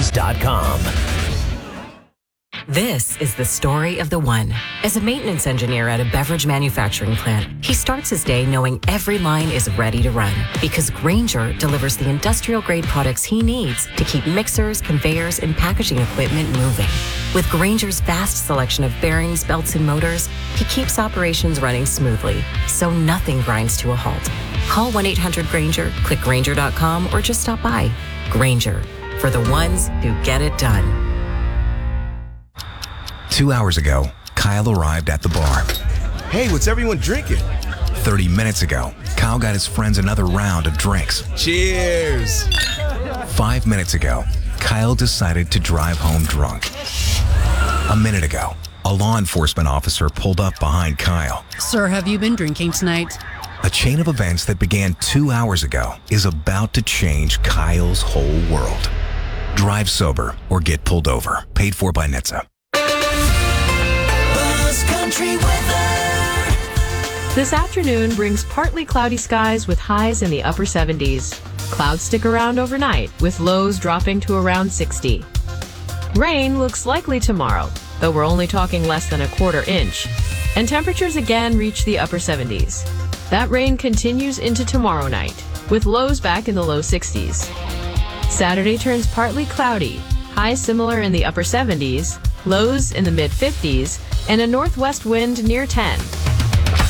Homes.com. This is the story of the one. As a maintenance engineer at a beverage manufacturing plant, he starts his day knowing every line is ready to run because Grainger delivers the industrial-grade products he needs to keep mixers, conveyors, and packaging equipment moving. With Grainger's vast selection of bearings, belts, and motors, he keeps operations running smoothly, so nothing grinds to a halt. Call 1-800-GRAINGER, click Grainger.com, or just stop by. Grainger, for the ones who get it done. 2 hours ago, Kyle arrived at the bar. Hey, what's everyone drinking? 30 minutes ago, Kyle got his friends another round of drinks. Cheers! 5 minutes ago, Kyle decided to drive home drunk. A minute ago, a law enforcement officer pulled up behind Kyle. Sir, have you been drinking tonight? A chain of events that began 2 hours ago is about to change Kyle's whole world. Drive sober or get pulled over. Paid for by NHTSA. This afternoon brings partly cloudy skies with highs in the upper 70s. Clouds stick around overnight, with lows dropping to around 60. Rain looks likely tomorrow, though we're only talking less than a quarter inch. And temperatures again reach the upper 70s. That rain continues into tomorrow night, with lows back in the low 60s. Saturday turns partly cloudy, highs similar in the upper 70s, lows in the mid 50s, and a northwest wind near 10.